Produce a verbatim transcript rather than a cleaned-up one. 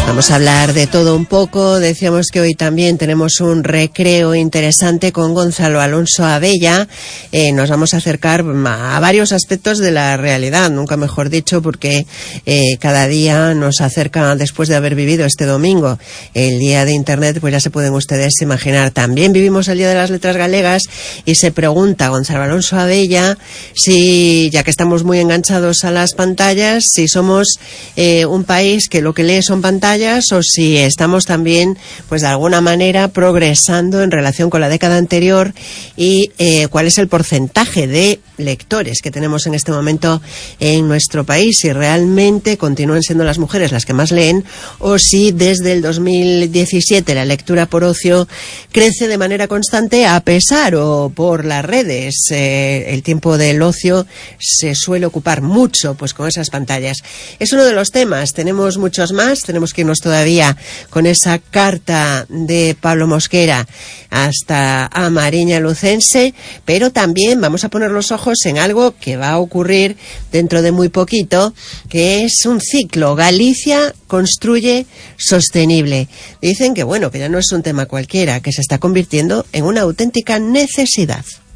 Vamos a hablar de todo un poco. Decíamos que hoy también tenemos un recreo interesante con Gonzalo Alonso Abella. Eh, nos vamos a acercar a varios aspectos de la realidad, nunca mejor dicho, porque eh, cada día nos acerca, después de haber vivido este domingo el Día de Internet, pues ya se pueden ustedes imaginar. También vivimos el Día de las Letras Galegas y se pregunta Gonzalo Alonso Abella si, ya que estamos muy enganchados a las pantallas, si somos eh, un país que lo que lee son pantallas o si estamos también, pues de alguna manera, progresando en relación con la década anterior y eh, cuál es el porcentaje de lectores que tenemos en este momento en nuestro país, si realmente continúan siendo las mujeres las que más leen o si desde el dos mil diecisiete la lectura por ocio crece de manera constante a pesar o por las redes. Eh, el tiempo del ocio se suele ocupar mucho pues con esas pantallas. Es uno de los temas, tenemos muchos más, tenemos que irnos todavía con esa carta de Pablo Mosquera hasta a Mariña Lucense, pero también vamos a poner los ojos en algo que va a ocurrir dentro de muy poquito, que es un ciclo. Galicia construye sostenible. Dicen que bueno, que ya no es un tema cualquiera, que se está convirtiendo en una auténtica necesidad.